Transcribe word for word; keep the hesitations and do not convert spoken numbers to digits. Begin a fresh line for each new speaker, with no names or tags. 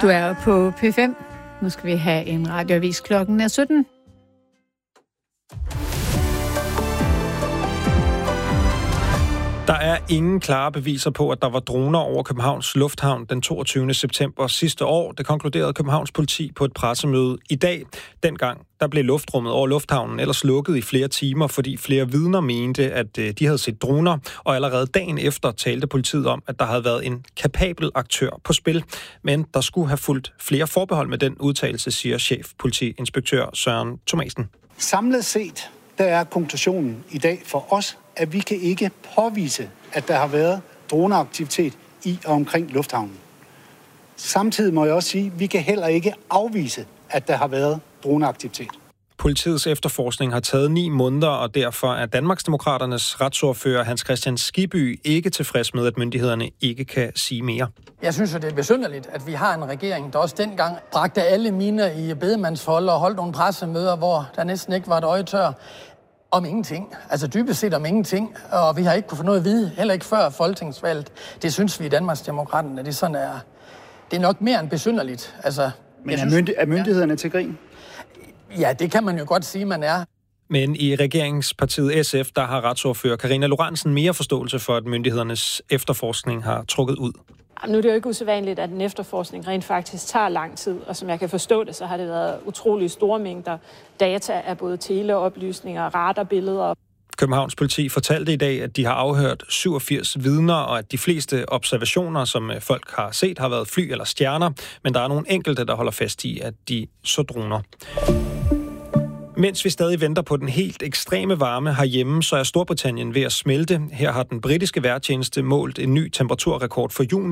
Du er på P fem. Nu skal vi have en radioavis. Klokken er sytten.
Der er ingen klare beviser på, at der var droner over Københavns Lufthavn den toogtyvende september sidste år. Det konkluderede Københavns politi på et pressemøde i dag. Dengang der blev luftrummet over lufthavnen ellers lukket i flere timer, fordi flere vidner mente, at de havde set droner. Og allerede dagen efter talte politiet om, at der havde været en kapabel aktør på spil. Men der skulle have fulgt flere forbehold med den udtalelse, siger chefpolitiinspektør Søren Thomasen.
Samlet set, der er konklusionen i dag for os, at vi kan ikke påvise, at der har været droneaktivitet i og omkring lufthavnen. Samtidig må jeg også sige, at vi kan heller ikke afvise, at der har været droneaktivitet.
Politiets efterforskning har taget ni måneder, og derfor er Danmarksdemokraternes retsordfører Hans Kristian Skibby ikke tilfreds med, at myndighederne ikke kan sige mere.
Jeg synes jo, det er besynderligt, at vi har en regering, der også dengang bragte alle miner i bedemandsfold og holdt nogle pressemøder, hvor der næsten ikke var et øje tør. Om ingenting. Altså dybest set om ingenting. Og vi har ikke kunne få noget at vide, heller ikke før folketingsvalget. Det synes vi i Danmarksdemokraterne, at det sådan er. Det er nok mere end besynderligt. Altså,
Men er, synes, myndig- er myndighederne ja. til grin?
Ja, det kan man jo godt sige, man er.
Men i regeringspartiet S F, der har retsordfører Karina Lorentzen mere forståelse for, at myndighedernes efterforskning har trukket ud.
Nu er det jo ikke usædvanligt, at en efterforskning rent faktisk tager lang tid, og som jeg kan forstå det, så har det været utrolig store mængder data af både teleoplysninger, radarbilleder.
Københavns politi fortalte i dag, at de har afhørt syvogfirs vidner, og at de fleste observationer, som folk har set, har været fly eller stjerner, men der er nogle enkelte, der holder fast i, at de så droner. Mens vi stadig venter på den helt ekstreme varme herhjemme, så er Storbritannien ved at smelte. Her har den britiske vejrtjeneste målt en ny temperaturrekord for juni.